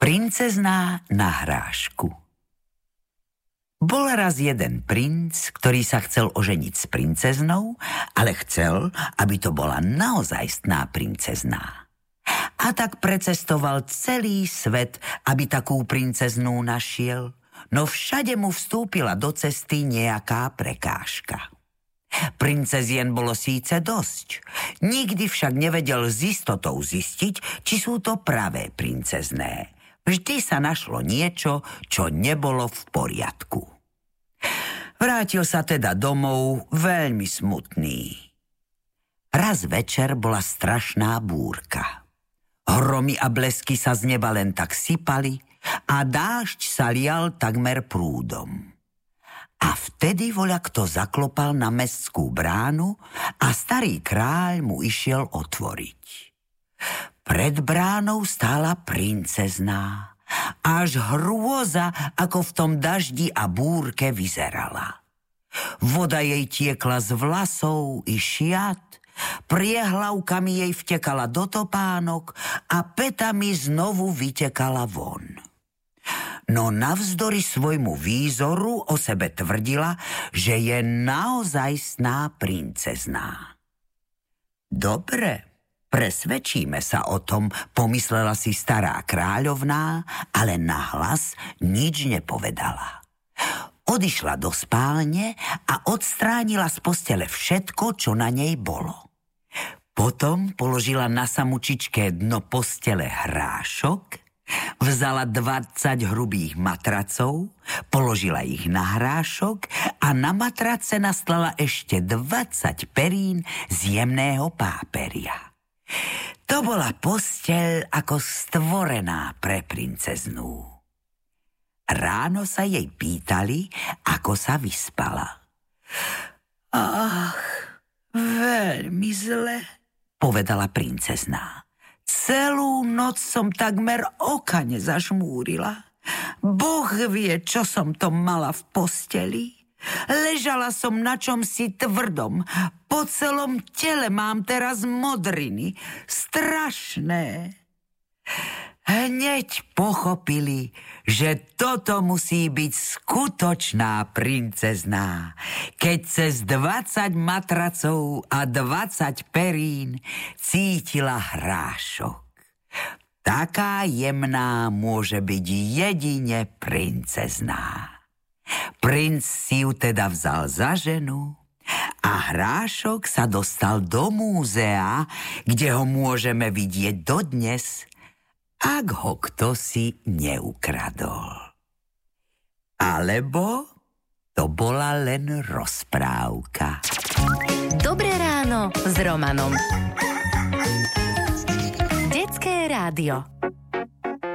Princezná na hrášku. Bol raz jeden princ, ktorý sa chcel oženiť s princeznou, ale chcel, aby to bola naozajstná princezná. A tak precestoval celý svet, aby takú princeznú našiel, no všade mu vstúpila do cesty nejaká prekážka. Princezien bolo síce dosť, nikdy však nevedel s istotou zistiť, či sú to pravé princezné. Vždy sa našlo niečo, čo nebolo v poriadku. Vrátil sa teda domov veľmi smutný. Raz večer bola strašná búrka. Hromy a blesky sa z neba len tak sypali a dážď sa lial takmer prúdom. A vtedy voľakto zaklopal na mestskú bránu a starý kráľ mu išiel otvoriť. Pred bránou stála princezná. Až hrôza, ako v tom daždi a búrke vyzerala. Voda jej tiekla z vlasov i šiat, priehlavkami jej vtekala do topánok a pätami znovu vytekala von. No navzdory svojmu výzoru o sebe tvrdila, že je naozajstná princezná. Dobre, presvedčíme sa o tom, pomyslela si stará kráľovná, ale nahlas nič nepovedala. Odišla do spálne a odstránila z postele všetko, čo na nej bolo. Potom položila na samučičké dno postele hrášok, vzala 20 hrubých matracov, položila ich na hrášok a na matrace naslala ešte 20 perín z jemného páperia. To bola posteľ ako stvorená pre princeznú. Ráno sa jej pýtali, ako sa vyspala. Ach, veľmi zle, povedala princezná. Celú noc som takmer oka nezažmúrila. Boh vie, čo som to mala v posteli. Ležala som na čomsi tvrdom. Po celom tele mám teraz modriny. Strašné. Hneď pochopili, že toto musí byť skutočná princezná, keď cez 20 matracov a 20 perín cítila hrášok. Taká jemná môže byť jedine princezná. Princ si ju teda vzal za ženu a hrášok sa dostal do múzea, kde ho môžeme vidieť dodnes, ak ho ktosi neukradol. Alebo to bola len rozprávka. Dobré ráno s Romanom. Detské rádio.